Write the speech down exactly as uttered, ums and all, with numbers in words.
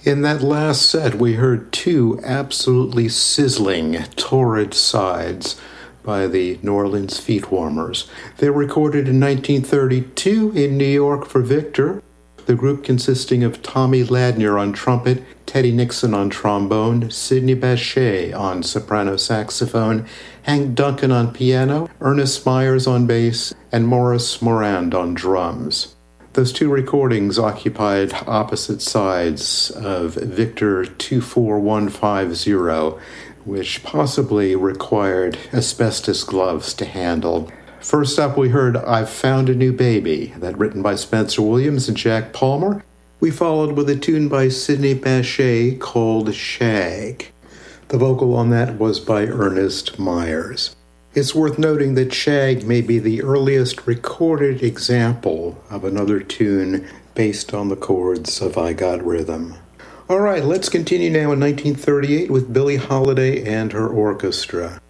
In that last set, we heard two absolutely sizzling, torrid sides by the New Orleans Feetwarmers. They were recorded in nineteen thirty-two in New York for Victor. The group consisting of Tommy Ladner on trumpet, Teddy Nixon on trombone, Sidney Bechet on soprano saxophone, Hank Duncan on piano, Ernest Myers on bass, and Maurice Morand on drums. Those two recordings occupied opposite sides of Victor two four one five zero, which possibly required asbestos gloves to handle. First up, we heard I've Found a New Baby, that written by Spencer Williams and Jack Palmer. We followed with a tune by Sidney Bechet called Shag. The vocal on that was by Ernest Myers. It's worth noting that Shag may be the earliest recorded example of another tune based on the chords of I Got Rhythm. All right, let's continue now in nineteen thirty-eight with Billie Holiday and her orchestra.